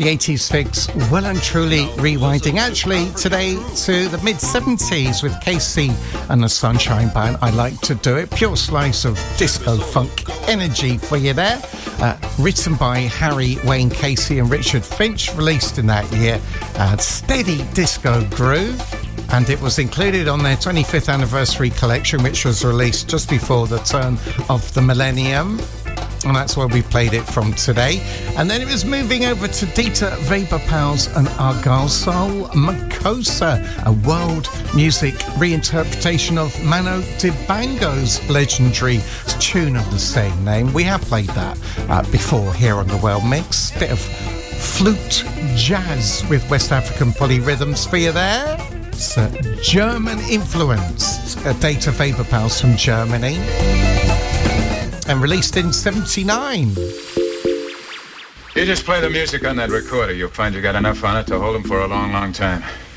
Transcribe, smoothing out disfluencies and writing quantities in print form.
The 80s fix, well and truly rewinding actually today to the mid-70s with Casey and the Sunshine Band. I like to do it. Pure slice of disco funk energy for you there. Written by Harry Wayne Casey and Richard Finch, released in that year. Steady disco groove. And it was included on their 25th anniversary collection, which was released just before the turn of the millennium. And that's where we played it from today. And then it was moving over to Dieter Weber-Powell's and Argyle Soul Makossa, a world music reinterpretation of Mano Dibango's legendary tune of the same name. We have played that before here on the World Mix. Bit of flute jazz with West African polyrhythms for you there. It's German influence. Dieter Weber-Powell's from Germany. And released in 79. You just play the music on that recorder. You'll find you got enough on it to hold them for a long, long time.